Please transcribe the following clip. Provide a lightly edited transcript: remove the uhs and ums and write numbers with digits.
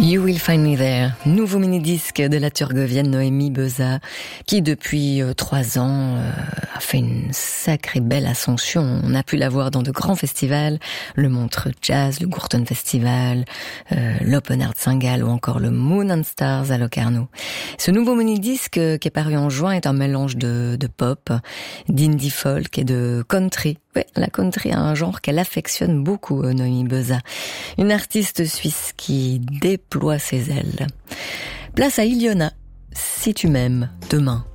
You Will Find Me There, nouveau mini-disque de la Turgovienne Noémie Beza, qui depuis 3 ans a fait une sacrée belle ascension. On a pu la voir dans de grands festivals, le Montreux Jazz, le Gourton Festival, l'Open Air de Saint-Gall ou encore le Moon and Stars à Locarno. Ce nouveau mini-disque qui est paru en juin est un mélange de pop, d'indie folk et de country. Ouais, la country a un genre qu'elle affectionne beaucoup, Noémie Beza. Une artiste suisse qui déploie ses ailes. Place à Iliona, Si tu m'aimes, demain.